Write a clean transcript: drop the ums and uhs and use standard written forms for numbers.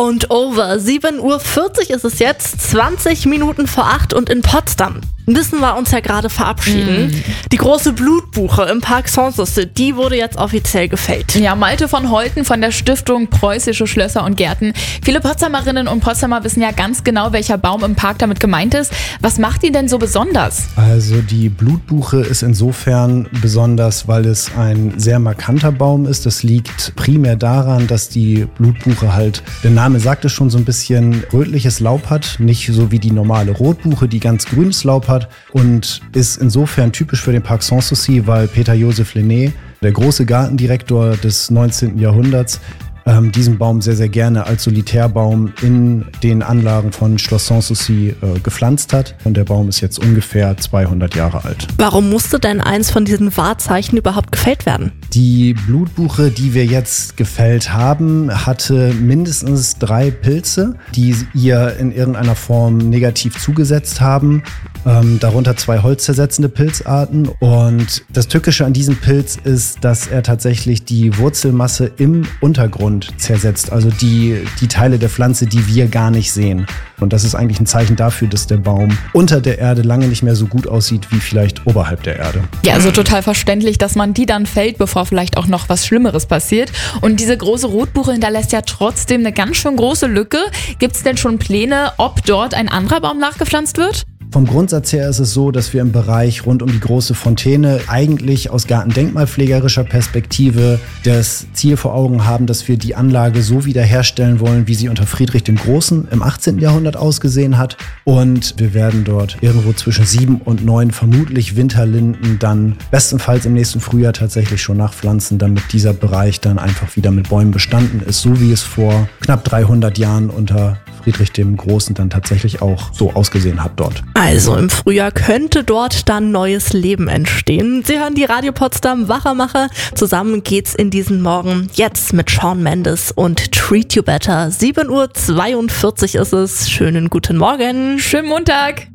und over. 7:40 Uhr ist es jetzt, 20 Minuten vor 8 und in Potsdam müssen wir uns ja gerade verabschieden. Die große Blutbuche im Park Sanssouci, die wurde jetzt offiziell gefällt. Ja, Malte von Holten von der Stiftung Preußische Schlösser und Gärten. Viele Potsdamerinnen und Potsdamer wissen ja ganz genau, welcher Baum im Park damit gemeint ist. Was macht ihn denn so besonders? Also die Blutbuche ist insofern besonders, weil es ein sehr markanter Baum ist. Das liegt primär daran, dass die Blutbuche halt, der Name sagt es schon, so ein bisschen rötliches Laub hat. Nicht so wie die normale Rotbuche, die ganz grünes Laub hat. Und ist insofern typisch für den Park Sanssouci, weil Peter-Joseph Lenné, der große Gartendirektor des 19. Jahrhunderts, diesen Baum sehr, sehr gerne als Solitärbaum in den Anlagen von Schloss Sanssouci gepflanzt hat. Und der Baum ist jetzt ungefähr 200 Jahre alt. Warum musste denn eins von diesen Wahrzeichen überhaupt gefällt werden? Die Blutbuche, die wir jetzt gefällt haben, hatte mindestens 3 Pilze, die ihr in irgendeiner Form negativ zugesetzt haben. Darunter 2 holzzersetzende Pilzarten. Und das Tückische an diesem Pilz ist, dass er tatsächlich die Wurzelmasse im Untergrund zersetzt. Also die Teile der Pflanze, die wir gar nicht sehen. Und das ist eigentlich ein Zeichen dafür, dass der Baum unter der Erde lange nicht mehr so gut aussieht wie vielleicht oberhalb der Erde. Ja, also total verständlich, dass man die dann fällt, bevor vielleicht auch noch was Schlimmeres passiert. Und diese große Rotbuche hinterlässt ja trotzdem eine ganz schön große Lücke. Gibt es denn schon Pläne, ob dort ein anderer Baum nachgepflanzt wird? Vom Grundsatz her ist es so, dass wir im Bereich rund um die große Fontäne eigentlich aus gartendenkmalpflegerischer Perspektive das Ziel vor Augen haben, dass wir die Anlage so wiederherstellen wollen, wie sie unter Friedrich dem Großen im 18. Jahrhundert ausgesehen hat. Und wir werden dort irgendwo zwischen 7 und 9 vermutlich Winterlinden dann bestenfalls im nächsten Frühjahr tatsächlich schon nachpflanzen, damit dieser Bereich dann einfach wieder mit Bäumen bestanden ist, so wie es vor knapp 300 Jahren unter Friedrich dem Großen dann tatsächlich auch so ausgesehen hat dort. Also im Frühjahr könnte dort dann neues Leben entstehen. Sie hören die Radio Potsdam Wachermacher. Zusammen geht's in diesen Morgen jetzt mit Shawn Mendes und Treat You Better. 7:42 Uhr ist es. Schönen guten Morgen. Schönen Montag.